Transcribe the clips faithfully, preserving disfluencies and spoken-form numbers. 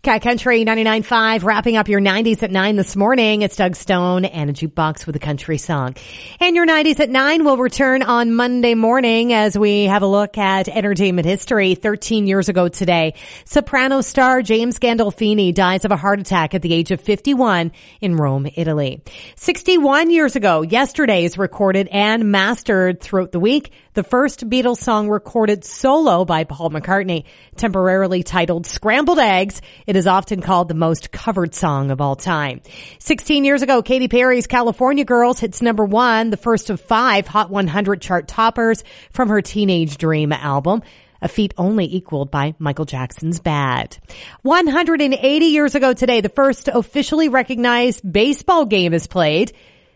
Cat Country ninety-nine point five, wrapping up your nineties at nine this morning. It's Doug Stone and a jukebox with a country song. And your nineties at nine will return on Monday morning as we have a look at entertainment history. thirteen years ago today, soprano star James Gandolfini dies of a heart attack at the age of fifty-one in Rome, Italy. sixty-one years ago, yesterday is recorded and mastered throughout the week. The first Beatles song recorded solo by Paul McCartney, temporarily titled Scrambled Eggs. It is often called the most covered song of all time. sixteen years ago, Katy Perry's California Girls hits number one, the first of five Hot one hundred chart toppers from her Teenage Dream album, a feat only equaled by Michael Jackson's Bad. one hundred eighty years ago today, the first officially recognized baseball game is played.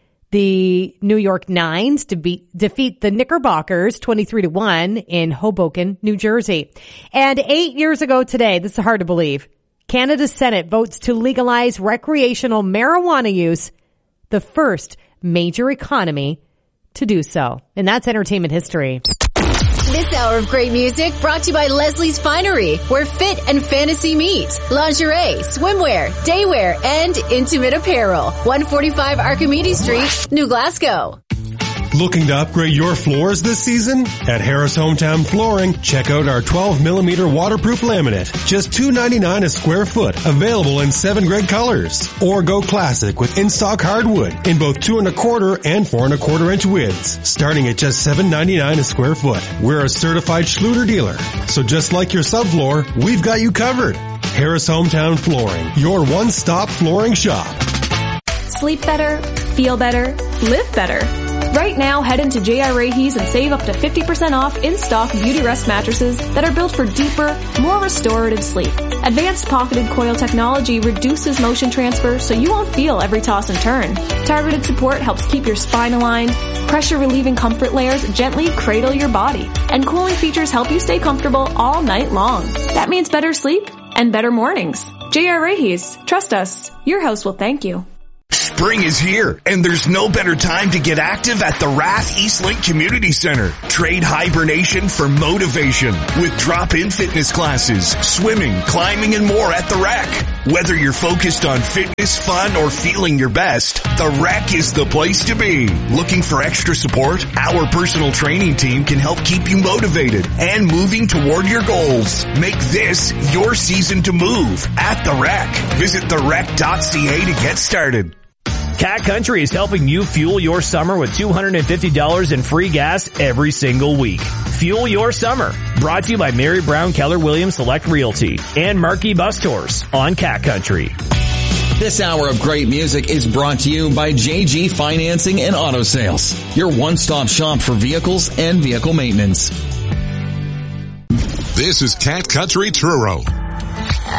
The New York Nines de- defeat the Knickerbockers twenty-three to one in Hoboken, New Jersey. And eight years ago today, this is hard to believe, Canada's Senate votes to legalize recreational marijuana use, the first major economy to do so. And that's entertainment history. This hour of great music brought to you by Leslie's Finery, where fit and fantasy meet. Lingerie, swimwear, daywear, and intimate apparel. one forty-five Archimedes Street, New Glasgow. Looking to upgrade your floors this season? At Harris Hometown Flooring, check out our twelve millimeter waterproof laminate. Just two ninety-nine a square foot, available in seven great colors. Or go classic with in-stock hardwood in both two and a quarter and four and a quarter inch widths, starting at just seven ninety-nine a square foot. We're a certified Schluter dealer, so just like your subfloor, we've got you covered. Harris Hometown Flooring, your one-stop flooring shop. Sleep better, feel better, live better. Right now, head into J R Raheys and save up to fifty percent off in-stock Beauty Rest mattresses that are built for deeper, more restorative sleep. Advanced pocketed coil technology reduces motion transfer so you won't feel every toss and turn. Targeted support helps keep your spine aligned. Pressure-relieving comfort layers gently cradle your body. And cooling features help you stay comfortable all night long. That means better sleep and better mornings. J R Raheys, trust us. Your house will thank you. Spring is here, and there's no better time to get active at the Rath Eastlink Community Center. Trade hibernation for motivation with drop-in fitness classes, swimming, climbing, and more at the Rec. Whether you're focused on fitness, fun, or feeling your best, the Rec is the place to be. Looking for extra support? Our personal training team can help keep you motivated and moving toward your goals. Make this your season to move at the Rec. Visit the rec dot c a to get started. Cat Country is helping you fuel your summer with two hundred fifty dollars in free gas every single week. Fuel your summer. Brought to you by Mary Brown Keller Williams Select Realty and Marquee Bus Tours on Cat Country. This hour of great music is brought to you by J G Financing and Auto Sales, your one-stop shop for vehicles and vehicle maintenance. This is Cat Country Truro.